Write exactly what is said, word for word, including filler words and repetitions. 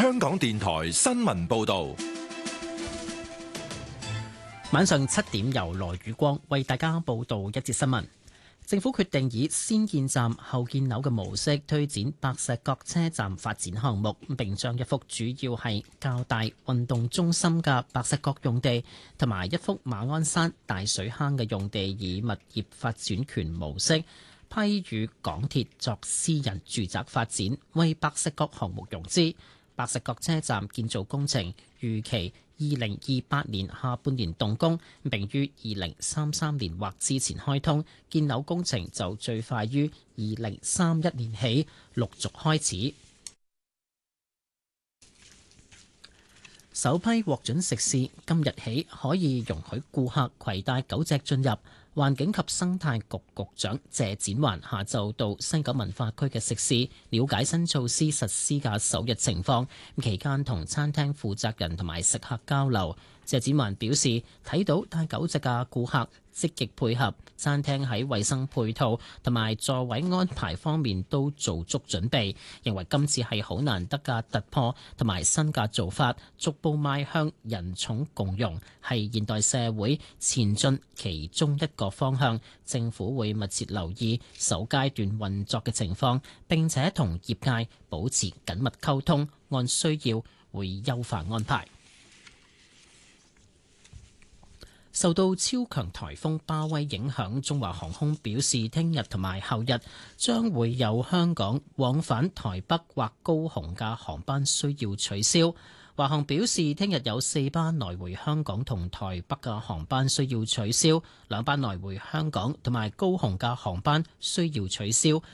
香港電台新聞報道。 晚上七點，由羅宇光為大家報道一節新聞。政府決定以先建站後建樓嘅模式推展白石角車站發展項目，並將一幅主要係較大運動中心嘅白石角用地，同埋一幅馬鞍山大水坑嘅用地，以物業發展權模式批予港鐵作私人住宅發展，為白石角項目融資。白石角車站建造工程預期二零二八年下半年動工，並於二零三三年或之前開通。建樓工程就最快於二零三一年起陸續開始。首批獲准食肆今日起可以容許顧客攜帶狗隻進入。環境及生態局局長謝展寰下晝到西九文化區嘅食肆，了解新措施實施嘅首日情況。期間同餐廳負責人同埋食客交流。謝展寰表示，睇到帶狗隻嘅顧客積極配合，餐廳喺衛生配套同埋座位安排方面都做足準備，認為今次係好難得嘅突破同埋新嘅做法，逐步邁向人寵共融，係現代社會前進其中一個方向。政府會密切留意首階段運作嘅情況，並且同業界保持緊密溝通，按需要會優化安排。受到超強颱風巴威影響，中華航空表示聽日同埋後日將會有香港往返台北或高雄嘅航班需要取消。華航表示，聽日有四班來回香港同台北嘅航班需要取消，兩班來回香港同埋高雄嘅航班需要取消，